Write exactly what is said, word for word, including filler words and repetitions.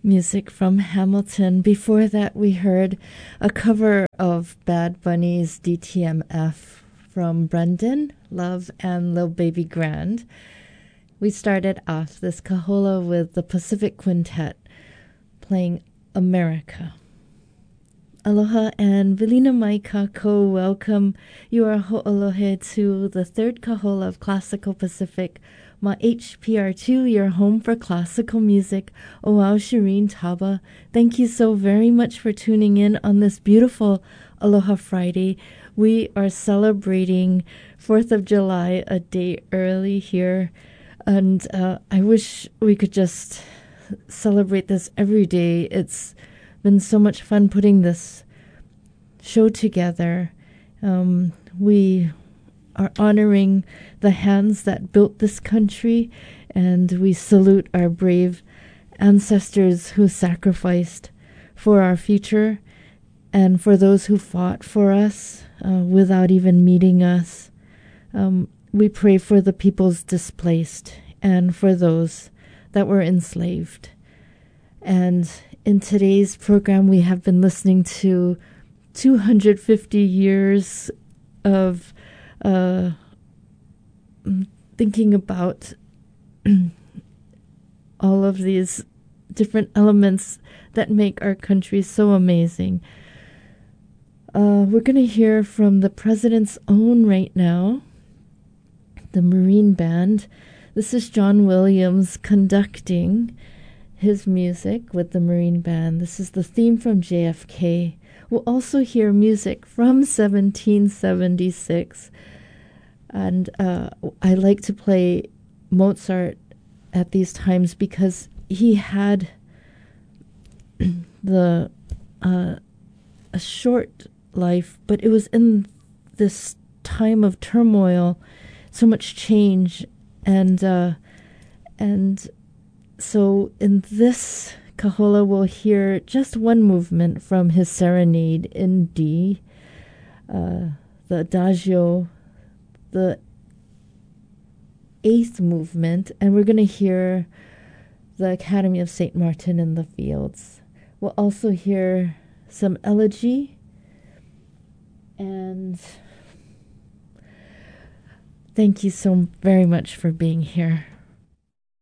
music from Hamilton. Before that, we heard a cover of Bad Bunny's D T M F from Brendan Love and Lil Baby Grand. We started off this Kahola with the Pacific Quintet playing America. Aloha and Velina mai kako, welcome. You are ho'olohe to the third Kahola of Classical Pacific, Ma H P R two, your home for classical music. Oau Shireen Taba, thank you so very much for tuning in on this beautiful Aloha Friday. We are celebrating fourth of July a day early here, and uh, I wish we could just celebrate this every day. It's been so much fun putting this show together. Um, we are honoring the hands that built this country, and we salute our brave ancestors who sacrificed for our future and for those who fought for us uh, without even meeting us. Um, we pray for the peoples displaced and for those that were enslaved. And in today's program, we have been listening to two hundred fifty years of uh, thinking about all of these different elements that make our country so amazing. Uh, we're going to hear from the president's own right now, the Marine Band. This is John Williams conducting his music with the Marine Band. This is the theme from J F K. We'll also hear music from seventeen seventy-six. And uh, I like to play Mozart at these times because he had the uh, a short life, but it was in this time of turmoil, so much change, and uh, and so in this Kahola, we'll hear just one movement from his Serenade in D, uh, the Adagio, the eighth movement, and we're going to hear the Academy of Saint Martin in the Fields. We'll also hear some elegy, and thank you so very much for being here.